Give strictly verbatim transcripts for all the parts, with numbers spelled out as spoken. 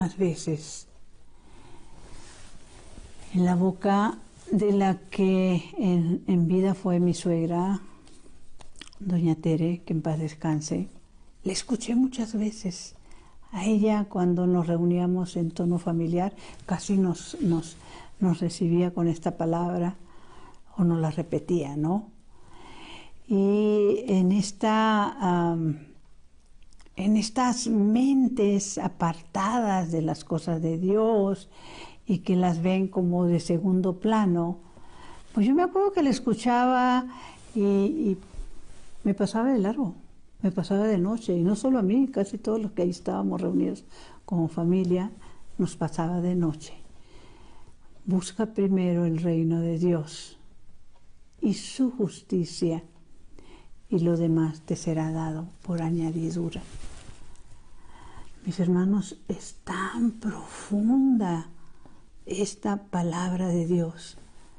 Más veces en la boca de la que en, en vida fue mi suegra, doña Tere, que en paz descanse, le escuché muchas veces. A ella, cuando nos reuníamos en tono familiar, casi nos, nos, nos recibía con esta palabra o nos la repetía, ¿no? Y en esta... Um, en estas mentes apartadas de las cosas de Dios y que las ven como de segundo plano, pues yo me acuerdo que le escuchaba y, y me pasaba de largo, me pasaba de noche, y no solo a mí, casi todos los que ahí estábamos reunidos como familia, nos pasaba de noche. Busca primero el reino de Dios y su justicia, y lo demás te será dado por añadidura. Mis hermanos, es tan profunda esta palabra de Dios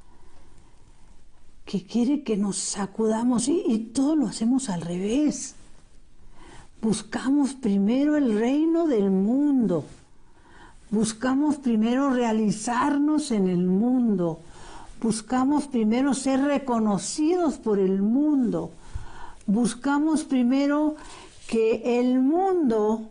que quiere que nos sacudamos, y, y todo lo hacemos al revés. Buscamos primero el reino del mundo, buscamos primero realizarnos en el mundo, buscamos primero ser reconocidos por el mundo, buscamos primero que el mundo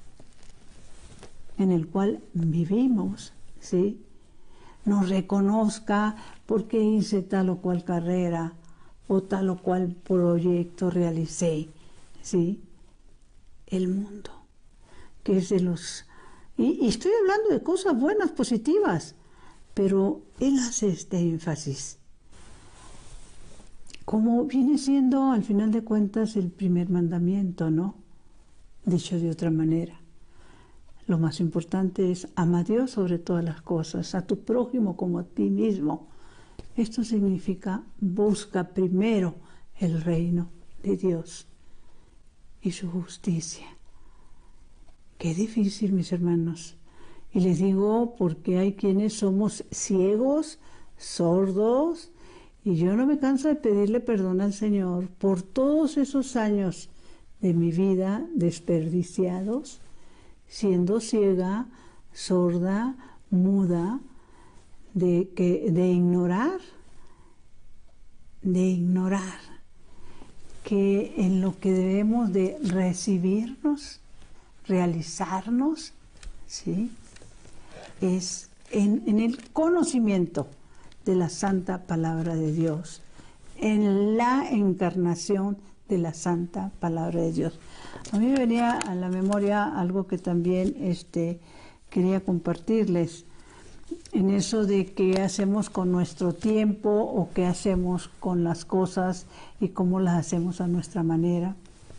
en el cual vivimos, ¿sí?, nos reconozca porque hice tal o cual carrera o tal o cual proyecto realicé, ¿sí? El mundo, que es de los... Y, y estoy hablando de cosas buenas, positivas, pero él hace este énfasis. Como viene siendo, al final de cuentas, el primer mandamiento, ¿no? Dicho de otra manera. Lo más importante es ama a Dios sobre todas las cosas, a tu prójimo como a ti mismo. Esto significa busca primero el reino de Dios y su justicia. Qué difícil, mis hermanos. Y les digo porque hay quienes somos ciegos, sordos, y yo no me canso de pedirle perdón al Señor por todos esos años de mi vida desperdiciados, siendo ciega, sorda, muda, de, que, de ignorar, de ignorar que en lo que debemos de recibirnos, realizarnos, ¿sí?, es en, en el conocimiento de la santa palabra de Dios, en la encarnación de la santa palabra de Dios. A mí me venía a la memoria algo que también este, quería compartirles, en eso de qué hacemos con nuestro tiempo o qué hacemos con las cosas y cómo las hacemos a nuestra manera.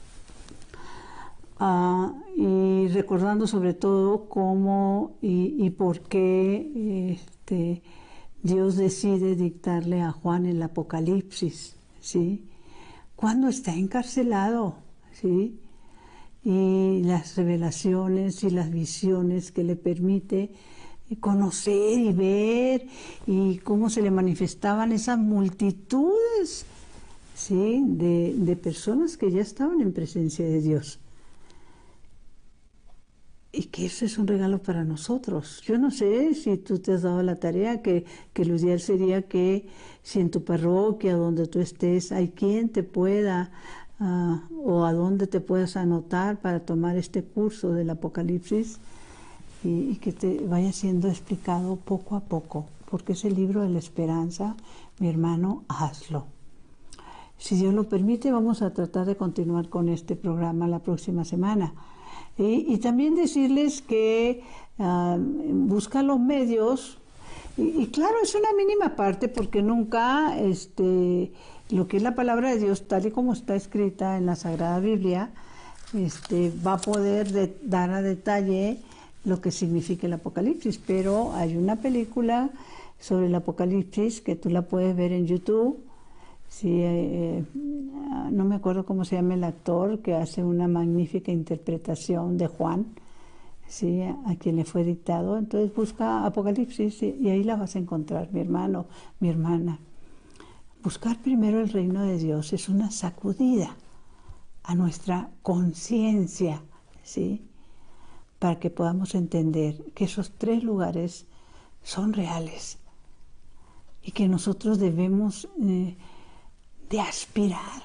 Uh, y recordando sobre todo cómo y, y por qué este, Dios decide dictarle a Juan el Apocalipsis, ¿sí?, cuando está encarcelado, ¿sí?, y las revelaciones y las visiones que le permite conocer y ver, y cómo se le manifestaban esas multitudes, ¿sí?, de, de personas que ya estaban en presencia de Dios. Y que eso es un regalo para nosotros. Yo no sé si tú te has dado la tarea, que, que lo ideal sería que si en tu parroquia, donde tú estés, hay quien te pueda, uh, o a dónde te puedas anotar para tomar este curso del Apocalipsis, y, y que te vaya siendo explicado poco a poco, porque es el libro de la esperanza. Mi hermano, hazlo. Si Dios lo permite, vamos a tratar de continuar con este programa la próxima semana. Y, y también decirles que uh, busca los medios, y, y claro, es una mínima parte, porque nunca este, lo que es la palabra de Dios, tal y como está escrita en la Sagrada Biblia, este, va a poder de, dar a detalle lo que significa el Apocalipsis, pero hay una película sobre el Apocalipsis que tú la puedes ver en YouTube. Sí, eh, no me acuerdo cómo se llama el actor que hace una magnífica interpretación de Juan, sí, a quien le fue dictado. Entonces busca Apocalipsis y, y ahí la vas a encontrar, mi hermano, mi hermana. Buscar primero el reino de Dios es una sacudida a nuestra conciencia, ¿sí?, para que podamos entender que esos tres lugares son reales y que nosotros debemos eh, de aspirar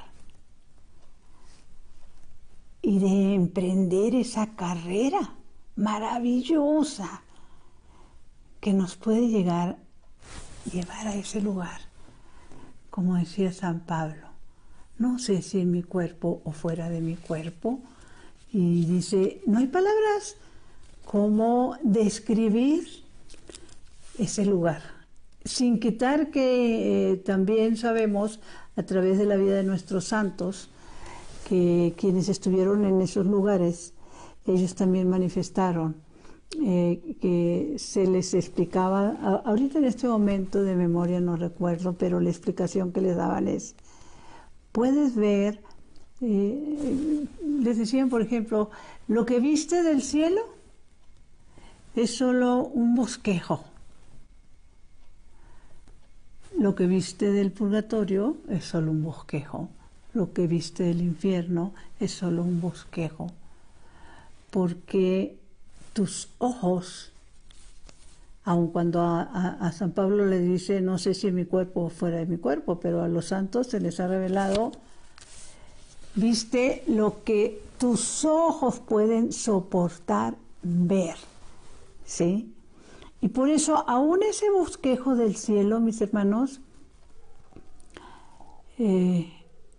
y de emprender esa carrera maravillosa que nos puede llegar, llevar a ese lugar. Como decía San Pablo, no sé si en mi cuerpo o fuera de mi cuerpo, y dice, no hay palabras como describir ese lugar, sin quitar que eh, también sabemos a través de la vida de nuestros santos que quienes estuvieron en esos lugares, ellos también manifestaron eh, que se les explicaba, a, ahorita en este momento de memoria no recuerdo, pero la explicación que les daban es, puedes ver, eh, les decían por ejemplo, lo que viste del cielo es solo un bosquejo. Lo que viste del purgatorio es solo un bosquejo. Lo que viste del infierno es solo un bosquejo. Porque tus ojos, aun cuando a, a, a San Pablo le dice, no sé si en mi cuerpo o fuera de mi cuerpo, pero a los santos se les ha revelado, viste lo que tus ojos pueden soportar ver. ¿Sí? Y por eso, aún ese bosquejo del cielo, mis hermanos, eh,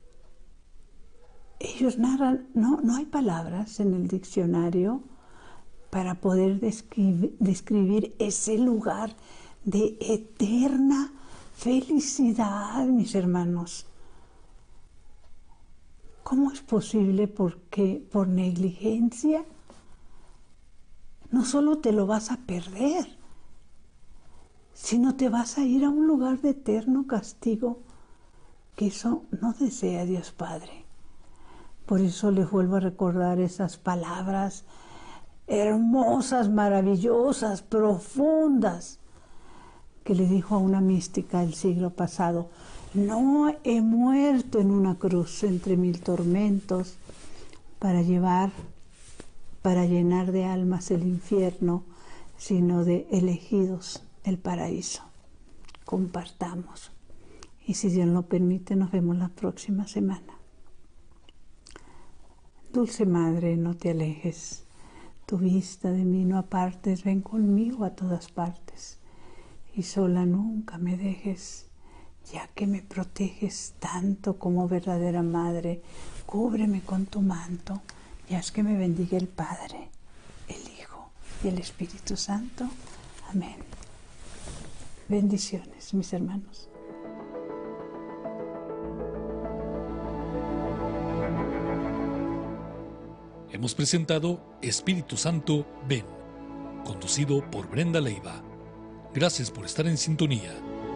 ellos narran, no, no hay palabras en el diccionario para poder describir, describir ese lugar de eterna felicidad, mis hermanos. ¿Cómo es posible? Porque por negligencia no solo te lo vas a perder, sino te vas a ir a un lugar de eterno castigo, que eso no desea Dios Padre. Por eso les vuelvo a recordar esas palabras hermosas, maravillosas, profundas, que le dijo a una mística el siglo pasado, no he muerto en una cruz entre mil tormentos para llevar, para llenar de almas el infierno, sino de elegidos el paraíso. Compartamos. Y si Dios lo permite, nos vemos la próxima semana. Dulce Madre, no te alejes. Tu vista de mí no apartes, ven conmigo a todas partes. Y sola nunca me dejes, ya que me proteges tanto como verdadera Madre. Cúbreme con tu manto, y haz que me bendiga el Padre, el Hijo y el Espíritu Santo. Amén. Bendiciones, mis hermanos. Hemos presentado Espíritu Santo, ven, conducido por Brenda Leiva. Gracias por estar en sintonía.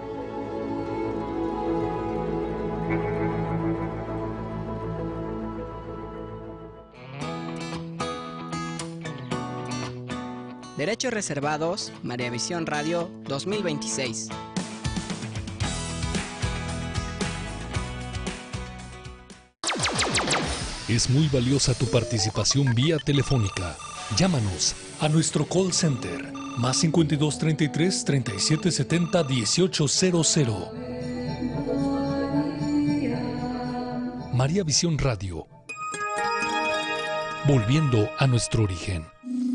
Derechos reservados, María Visión Radio dos mil veintiséis. Es muy valiosa tu participación vía telefónica. Llámanos a nuestro call center más cincuenta y dos, treinta y tres, treinta y siete, setenta, dieciocho cero cero. María Visión Radio. Volviendo a nuestro origen.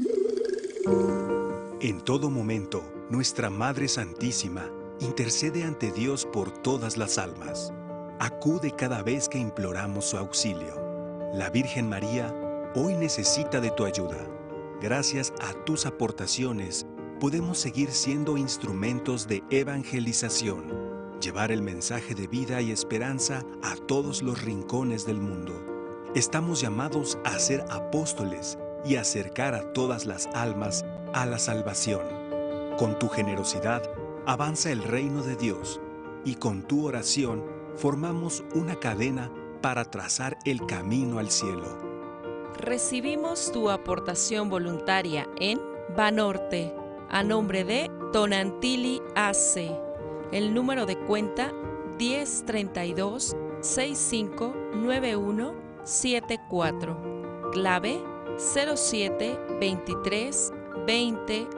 En todo momento, nuestra Madre Santísima intercede ante Dios por todas las almas. Acude cada vez que imploramos su auxilio. La Virgen María hoy necesita de tu ayuda. Gracias a tus aportaciones, podemos seguir siendo instrumentos de evangelización, llevar el mensaje de vida y esperanza a todos los rincones del mundo. Estamos llamados a ser apóstoles y acercar a todas las almas a la salvación. Con tu generosidad avanza el reino de Dios y con tu oración formamos una cadena para trazar el camino al cielo. Recibimos tu aportación voluntaria en Banorte, a nombre de Tonantili A C. El número de cuenta diez treinta y dos, sesenta y cinco, noventa y uno setenta y cuatro. Clave cero siete veintitrés veinte